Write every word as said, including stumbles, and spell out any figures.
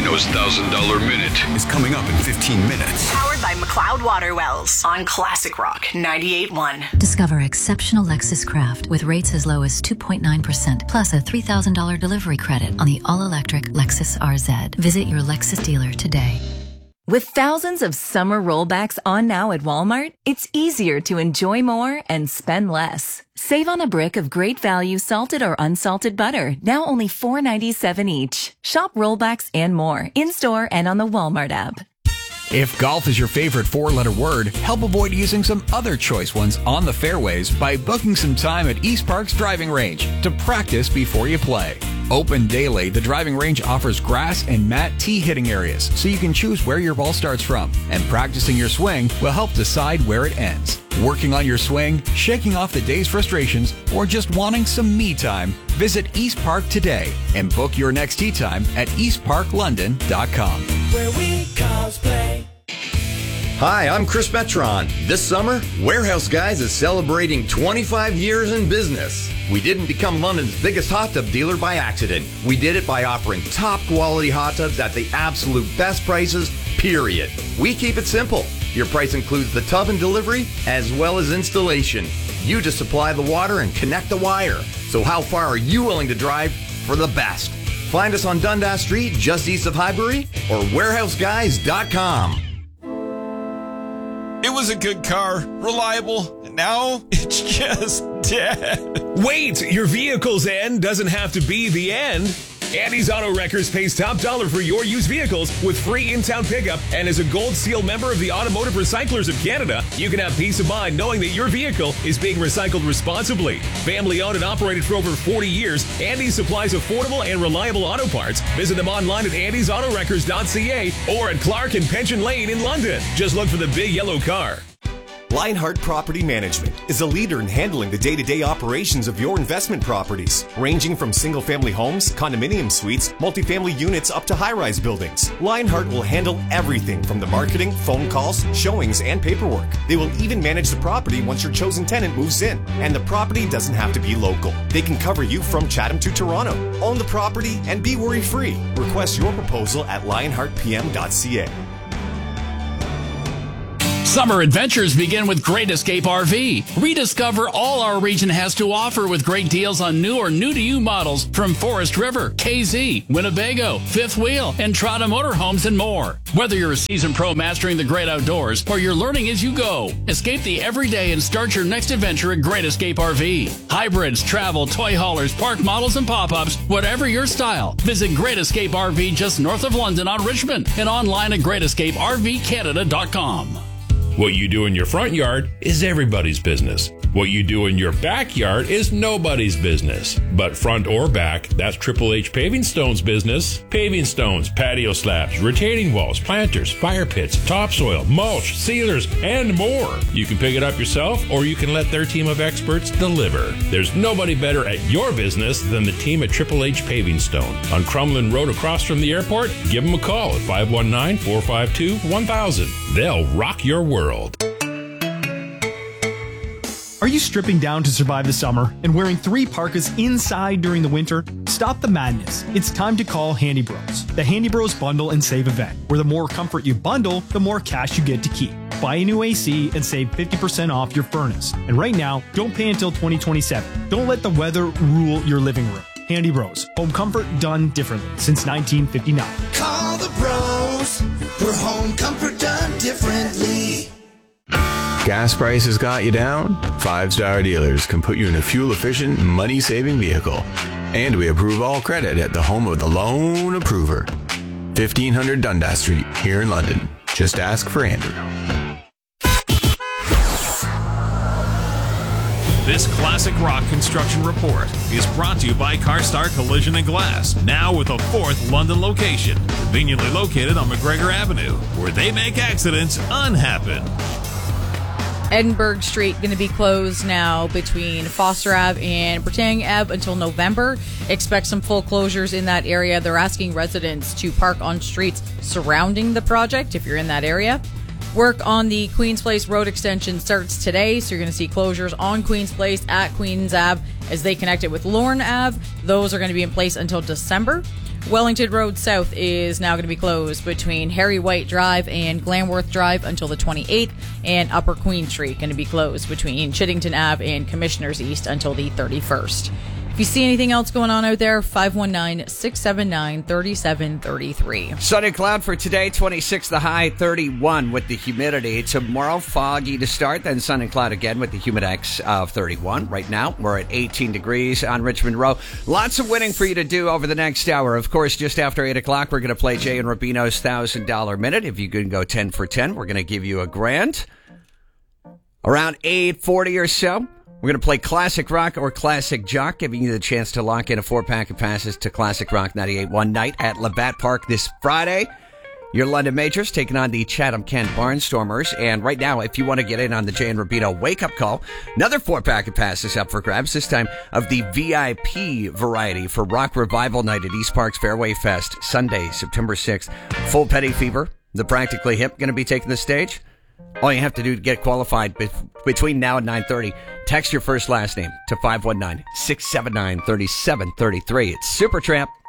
Reno's one thousand dollar Minute is coming up in fifteen minutes. Powered by McLeod Water Wells on Classic Rock ninety-eight point one. Discover exceptional Lexus Craft with rates as low as two point nine percent plus a three thousand dollars delivery credit on the all-electric Lexus R Z. Visit your Lexus dealer today. With thousands of summer rollbacks on now at Walmart, it's easier to enjoy more and spend less. Save on a brick of great value salted or unsalted butter, now only four dollars and ninety-seven cents each. Shop rollbacks and more, in-store and on the Walmart app. If golf is your favorite four-letter word, help avoid using some other choice ones on the fairways by booking some time at East Park's driving range to practice before you play. Open daily, the driving range offers grass and mat tee hitting areas, so you can choose where your ball starts from, and practicing your swing will help decide where it ends. Working on your swing, shaking off the day's frustrations, or just wanting some me time, visit East Park today and book your next tee time at east park london dot com. Where we cosplay. Hi, I'm Chris Metron. This summer, Warehouse Guys is celebrating twenty-five years in business. We didn't become London's biggest hot tub dealer by accident. We did it by offering top quality hot tubs at the absolute best prices, period. We keep it simple. Your price includes the tub and delivery, as well as installation. You just supply the water and connect the wire. So how far are you willing to drive for the best? Find us on Dundas Street, just east of Highbury, or warehouse guys dot com. It was a good car, reliable, and now it's just dead. Wait, your vehicle's end doesn't have to be the end. Andy's Auto Wreckers pays top dollar for your used vehicles with free in-town pickup, and as a Gold Seal member of the Automotive Recyclers of Canada, you can have peace of mind knowing that your vehicle is being recycled responsibly. Family owned and operated for over forty years, Andy's supplies affordable and reliable auto parts. Visit them online at andys auto wreckers dot c a or at Clark and Pension Lane in London. Just look for the big yellow car. Lionheart Property Management is a leader in handling the day-to-day operations of your investment properties, ranging from single-family homes, condominium suites, multifamily units, up to high-rise buildings. Lionheart will handle everything from the marketing, phone calls, showings, and paperwork. They will even manage the property once your chosen tenant moves in, and the property doesn't have to be local. They can cover you from Chatham to Toronto. Own the property and be worry-free. Request your proposal at lionheart p m dot c a. Summer adventures begin with Great Escape R V. Rediscover all our region has to offer with great deals on new or new-to-you models from Forest River, K Z, Winnebago, Fifth Wheel, Entrada Motorhomes, and more. Whether you're a seasoned pro mastering the great outdoors or you're learning as you go, escape the everyday and start your next adventure at Great Escape R V. Hybrids, travel, toy haulers, park models, and pop-ups, whatever your style. Visit Great Escape R V just north of London on Richmond and online at great escape r v canada dot com. What you do in your front yard is everybody's business. What you do in your backyard is nobody's business. But front or back, that's Triple H Paving Stone's business. Paving stones, patio slabs, retaining walls, planters, fire pits, topsoil, mulch, sealers, and more. You can pick it up yourself, or you can let their team of experts deliver. There's nobody better at your business than the team at Triple H Paving Stone. On Crumlin Road across from the airport, give them a call at five one nine, four five two, one thousand. They'll rock your world. Are you stripping down to survive the summer and wearing three parkas inside during the winter? Stop the madness. It's time to call Handy Bros. The Handy Bros Bundle and Save event, where the more comfort you bundle, the more cash you get to keep. Buy a new A C and save fifty percent off your furnace. And right now, don't pay until twenty twenty-seven. Don't let the weather rule your living room. Handy Bros. Home comfort done differently since nineteen fifty-nine. Call the bros for home comfort done differently. Gas prices got you down? Five Star Dealers can put you in a fuel-efficient, money-saving vehicle. And we approve all credit at the home of the loan approver. fifteen hundred Dundas Street, here in London. Just ask for Andrew. This Classic Rock Construction Report is brought to you by CarStar Collision and Glass, now with a fourth London location, conveniently located on McGregor Avenue, where they make accidents unhappen. Edinburgh Street going to be closed now between Foster Ave and Britannia Ave until November. Expect some full closures in that area. They're asking residents to park on streets surrounding the project if you're in that area. Work on the Queen's Place Road extension starts today, so you're going to see closures on Queen's Place at Queen's Ave as they connect it with Lorne Ave. Those are going to be in place until December. Wellington Road South is now going to be closed between Harry White Drive and Glanworth Drive until the twenty-eighth, and Upper Queen Street going to be closed between Chiddington Ave and Commissioners East until the thirty-first. If you see anything else going on out there, five one nine, six seven nine, three seven three three. Sunny cloud for today, twenty-six the high, thirty-one with the humidity. Tomorrow, foggy to start, then sun and cloud again with the humidex of thirty-one. Right now, we're at eighteen degrees on Richmond Row. Lots of winning for you to do over the next hour. Of course, just after eight o'clock, we're going to play Jay and Rubino's one thousand dollars Minute. If you can go ten for ten, we're going to give you a grand. Around eight forty or so, we're going to play Classic Rock or Classic Jock, giving you the chance to lock in a four-pack of passes to Classic Rock ninety-eight one night at Labatt Park this Friday. Your London Majors taking on the Chatham-Kent Barnstormers. And right now, if you want to get in on the Jay and Rubino wake-up call, another four-pack of passes up for grabs, this time of the V I P variety for Rock Revival Night at East Park's Fairway Fest, Sunday, September sixth. Full Petty Fever, the Practically Hip, going to be taking the stage. All you have to do to get qualified be- between now and nine thirty, text your first last name to five one nine, six seven nine, three seven three three. It's Supertramp.